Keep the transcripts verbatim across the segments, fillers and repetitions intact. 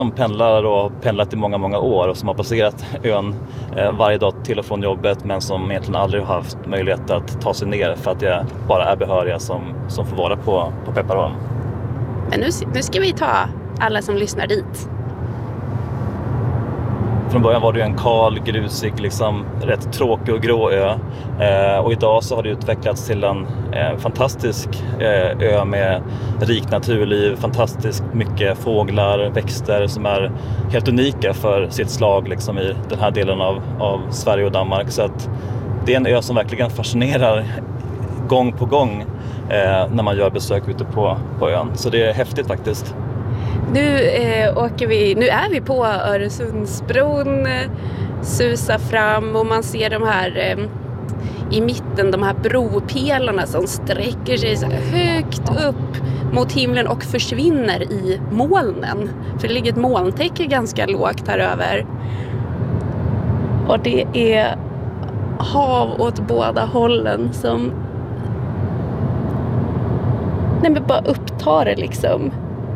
Som pendlar och har pendlat i många, många år och som har passerat ön eh, varje dag till och från jobbet, men som egentligen aldrig har haft möjlighet att ta sig ner för att det bara är behöriga som, som får vara på, på Pepparholm. Men nu, nu ska vi ta alla som lyssnar dit. Från början var det ju en kal, grusig, liksom rätt tråkig och grå ö. Eh, och idag så har det utvecklats till en eh, fantastisk eh, ö med rikt naturliv, fantastiskt mycket fåglar, växter som är helt unika för sitt slag liksom, i den här delen av, av Sverige och Danmark. Så att det är en ö som verkligen fascinerar gång på gång eh, när man gör besök ute på, på ön. Så det är häftigt faktiskt. Nu eh, åker vi, nu är vi på Öresundsbron, eh, susar fram och man ser de här eh, i mitten, de här bropelarna som sträcker sig så högt upp mot himlen och försvinner i molnen. För det ligger ett molntäcke ganska lågt här över. Och det är hav åt båda hållen som nej, men bara upptar det liksom.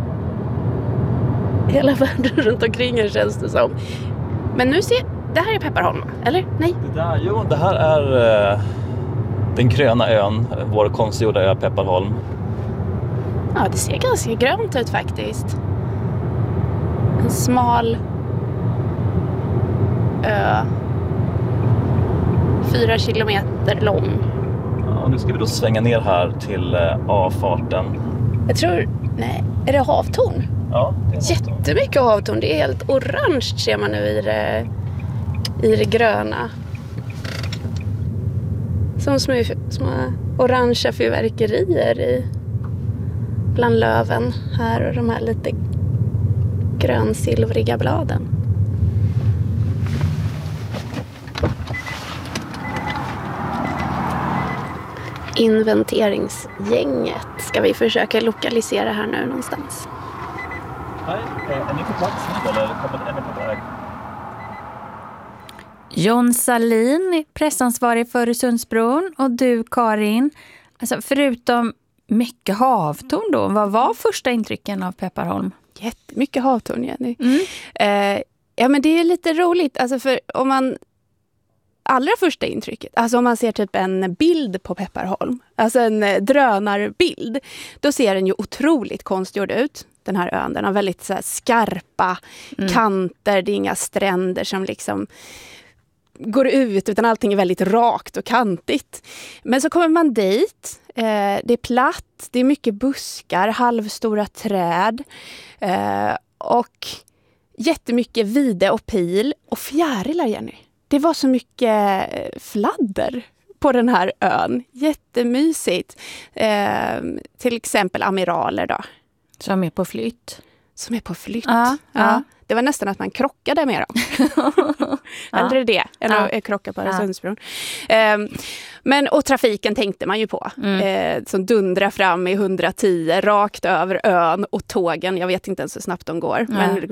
Hela världen runt omkring här känns det som. Men nu ser det här är Pepparholm, eller? Nej. Det där, jo, det här är uh, den gröna ön, vår konstgjorda ö Pepparholm. Ja, det ser ganska grönt ut faktiskt. En smal ö. Fyra kilometer lång. Ja, nu ska vi då svänga ner här till uh, avfarten. Jag tror, nej, är det havtorn? Ja, det är jättemycket havtorn. Det är helt orange ser man nu i det, i det gröna. Som små, små orangea fyrverkerier i bland löven här och de här lite grönsilvriga bladen. Inventeringsgänget ska vi försöka lokalisera här nu någonstans. Hej, är ni på plats nu eller är ni på väg? John Salin, pressansvarig för Öresundsbron, och du Karin. Alltså förutom mycket havtorn då, vad var första intrycken av Pepparholm? Jättemycket havtorn, Jenny. Mm. Eh, ja men det är lite roligt, alltså för om man allra första intrycket, alltså om man ser typ en bild på Pepparholm, alltså en drönarbild, då ser den ju otroligt konstgjord ut. Den här ön, den har väldigt så här skarpa mm. kanter, det är inga stränder som liksom går ut, utan allting är väldigt rakt och kantigt. Men så kommer man dit, eh, det är platt, det är mycket buskar, halvstora träd eh, och jättemycket vide och pil och fjärilar, Jenny. Det var så mycket fladder på den här ön. Jättemysigt. Eh, till exempel amiraler då. Som är på flytt. Som är på flytt. Ja, ja. Ja. Det var nästan att man krockade med dem. Hellre det än ja. att krocka på Öresundsbron. Ja. Um, men, och trafiken tänkte man ju på. Mm. Eh, som dundrar fram i hundratio rakt över ön och tågen. Jag vet inte ens hur snabbt de går. Ja. Men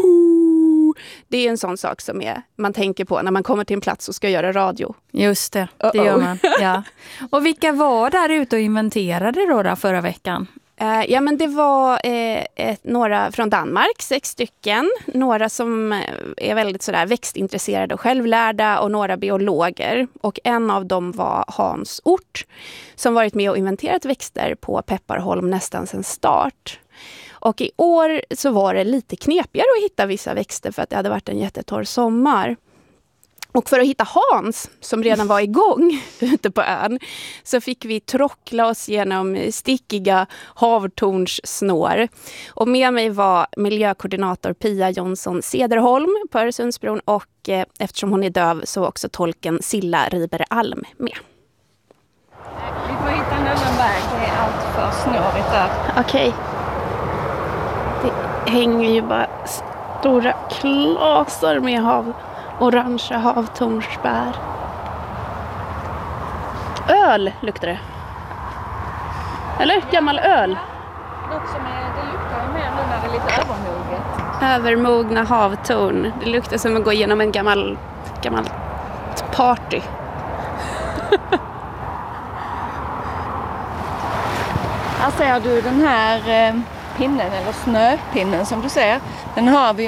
woo, det är en sån sak som är, man tänker på när man kommer till en plats och ska göra radio. Just det, det Uh-oh. gör man. Ja. Och vilka var där ute och inventerade då, då förra veckan? Uh, ja men det var eh, ett, några från Danmark, sex stycken. Några som är väldigt sådär växtintresserade och självlärda och några biologer. Och en av dem var Hans Ort som varit med och inventerat växter på Pepparholm nästan sedan start. Och i år så var det lite knepigare att hitta vissa växter för att det hade varit en jättetorr sommar. Och för att hitta Hans, som redan var igång ute på ön, så fick vi trockla oss genom stickiga havtornssnår. Och med mig var miljökoordinator Pia Jonsson Cederholm på Öresundsbron och eh, eftersom hon är döv så också tolken Silla Riber Alm med. Vi får hitta en annan väg, det är allt för snårigt där. Okej. Det hänger ju bara stora klasar med hav. Orangea havtornsbär. Öl luktar det. Eller? Gammal öl. Något som är, det luktar ju mer nu när det är lite övermoget. Övermogna havtorn. Det luktar som att gå igenom en gammal, gammalt party. Här ser du den här eh, pinnen eller snöpinnen som du ser. Den har vi